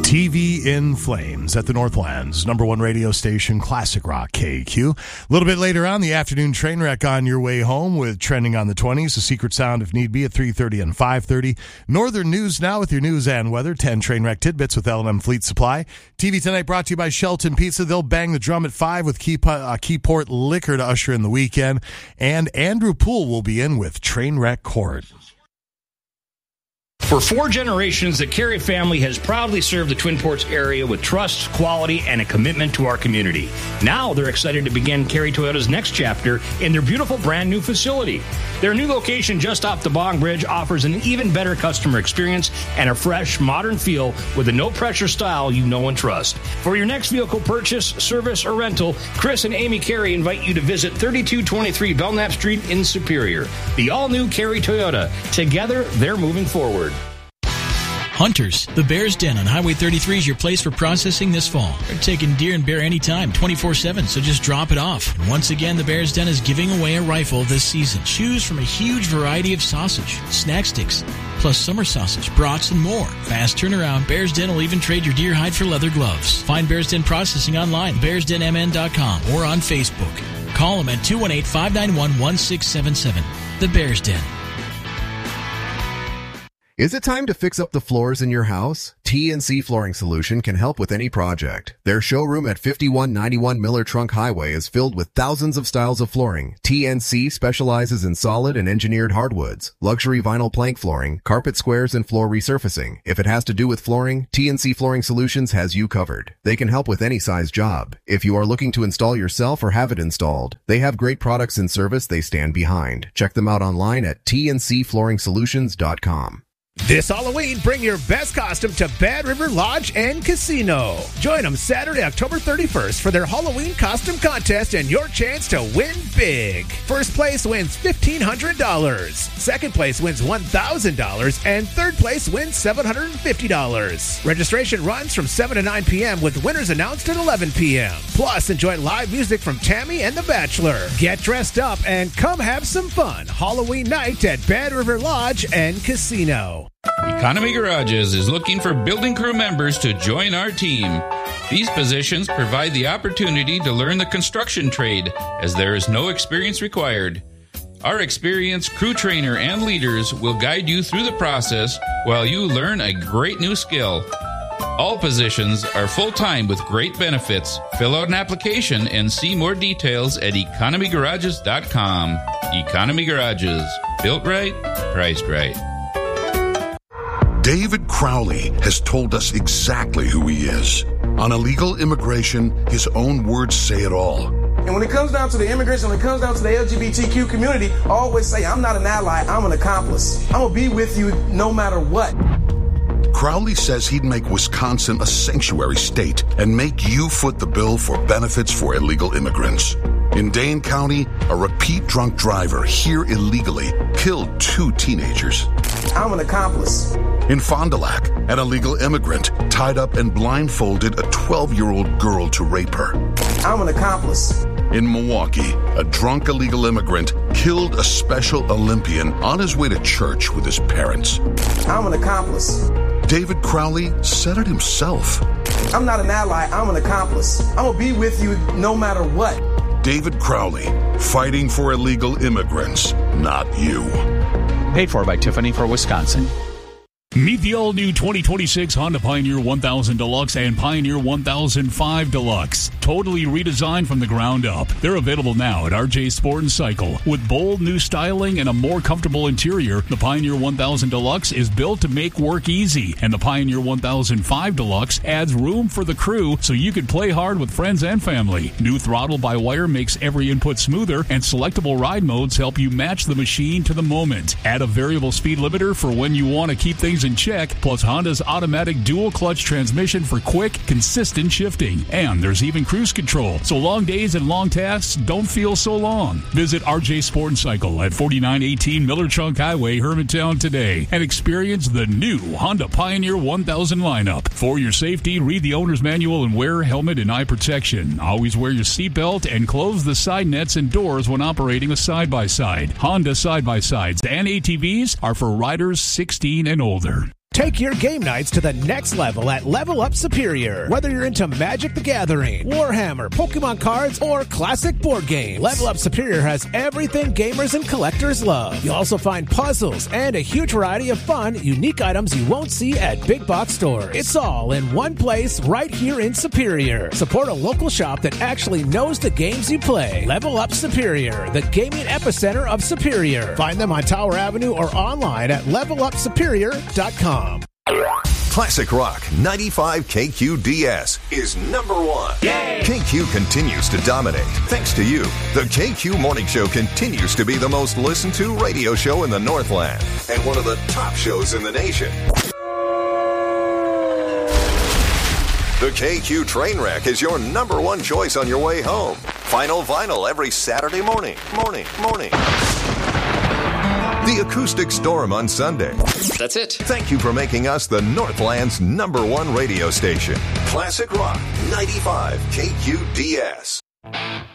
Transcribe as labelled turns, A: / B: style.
A: TV in Flames at the Northland's number one radio station, Classic Rock KQ. A little bit later on, the afternoon train wreck on your way home with Trending on the 20s. The Secret Sound, if need be, at 3:30 and 5:30. Northern News Now with your news and weather. 10 train wreck tidbits with L&M Fleet Supply. TV Tonight brought to you by Shelton Pizza. They'll bang the drum at 5 with Keyport Liquor to usher in the weekend. And Andrew Poole will be in with Train Wreck Court.
B: For 4 generations, the Carey family has proudly served the Twin Ports area with trust, quality, and a commitment to our community. Now they're excited to begin Carey Toyota's next chapter in their beautiful brand new facility. Their new location just off the Bong Bridge offers an even better customer experience and a fresh, modern feel with a no-pressure style you know and trust. For your next vehicle purchase, service, or rental, Chris and Amy Carey invite you to visit 3223 Belknap Street in Superior. The all-new Carey Toyota. Together, they're moving forward.
C: Hunters, the Bear's Den on Highway 33 is your place for processing this fall. They're taking deer and bear anytime, 24/7, so just drop it off. And once again, the Bear's Den is giving away a rifle this season. Choose from a huge variety of sausage, snack sticks, plus summer sausage, brats, and more. Fast turnaround, Bear's Den will even trade your deer hide for leather gloves. Find Bear's Den Processing online, bearsdenmn.com, or on Facebook. Call them at 218-591-1677. The Bear's Den.
D: Is it time to fix up the floors in your house? TNC Flooring Solution can help with any project. Their showroom at 5191 Miller Trunk Highway is filled with thousands of styles of flooring. TNC specializes in solid and engineered hardwoods, luxury vinyl plank flooring, carpet squares, and floor resurfacing. If it has to do with flooring, TNC Flooring Solutions has you covered. They can help with any size job. If you are looking to install yourself or have it installed, they have great products and service they stand behind. Check them out online at tncflooringsolutions.com.
E: This Halloween, bring your best costume to Bad River Lodge and Casino. Join them Saturday, October 31st for their Halloween costume contest and your chance to win big. First place wins $1,500. Second place wins $1,000. And third place wins $750. Registration runs from 7 to 9 p.m. with winners announced at 11 p.m. Plus, enjoy live music from Tammy and The Bachelor. Get dressed up and come have some fun. Halloween night at Bad River Lodge and Casino.
F: Economy Garages is looking for building crew members to join our team. These positions provide the opportunity to learn the construction trade, as there is no experience required. Our experienced crew trainer and leaders will guide you through the process while you learn a great new skill. All positions are full-time with great benefits. Fill out an application and see more details at economygarages.com. Economy Garages. Built right, priced right.
G: David Crowley has told us exactly who he is. On illegal immigration, his own words say it all.
H: And when it comes down to the immigration, when it comes down to the LGBTQ community, I always say, I'm not an ally, I'm an accomplice. I'm going to be with you no matter what.
G: Crowley says he'd make Wisconsin a sanctuary state and make you foot the bill for benefits for illegal immigrants. In Dane County, a repeat drunk driver here illegally killed 2 teenagers.
H: I'm an accomplice.
G: In Fond du Lac, an illegal immigrant tied up and blindfolded a 12-year-old girl to rape her.
H: I'm an accomplice.
G: In Milwaukee, a drunk illegal immigrant killed a Special Olympian on his way to church with his parents.
H: I'm an accomplice.
G: David Crowley said it himself.
H: I'm not an ally, I'm an accomplice. I'm going to be with you no matter what.
G: David Crowley, fighting for illegal immigrants, not you.
I: Paid for by Tiffany for Wisconsin.
J: Meet the all-new 2026 Honda Pioneer 1000 Deluxe and Pioneer 1005 Deluxe. Totally redesigned from the ground up. They're available now at RJ Sport & Cycle. With bold new styling and a more comfortable interior, the Pioneer 1000 Deluxe is built to make work easy. And the Pioneer 1005 Deluxe adds room for the crew so you can play hard with friends and family. New throttle-by-wire makes every input smoother, and selectable ride modes help you match the machine to the moment. Add a variable speed limiter for when you want to keep things in check, plus Honda's automatic dual clutch transmission for quick, consistent shifting. And there's even cruise control, so long days and long tasks don't feel so long. Visit RJ Sport & Cycle at 4918 Miller Trunk Highway, Hermantown today, and experience the new Honda Pioneer 1000 lineup. For your safety, read the owner's manual and wear helmet and eye protection. Always wear your seatbelt and close the side nets and doors when operating a side-by-side. Honda side-by-sides and ATVs are for riders 16 and older.
E: Take your game nights to the next level at Level Up Superior. Whether you're into Magic the Gathering, Warhammer, Pokemon cards, or classic board games, Level Up Superior has everything gamers and collectors love. You'll also find puzzles and a huge variety of fun, unique items you won't see at big box stores. It's all in one place right here in Superior. Support a local shop that actually knows the games you play. Level Up Superior, the gaming epicenter of Superior. Find them on Tower Avenue or online at levelupsuperior.com.
K: Classic Rock 95 KQDS is number one. Yay! KQ continues to dominate. Thanks to you, the KQ Morning Show continues to be the most listened to radio show in the Northland and one of the top shows in the nation. The KQ Trainwreck is your number one choice on your way home. Final Vinyl every Saturday morning. The Acoustic Storm on Sunday.
L: That's it.
K: Thank you for making us the Northland's number one radio station. Classic Rock 95 KQDS.